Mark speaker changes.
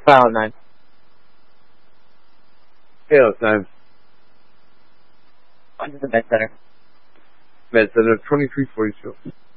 Speaker 1: File 9.
Speaker 2: Chaos 9.
Speaker 1: Under the med center.
Speaker 2: Med Center 2342.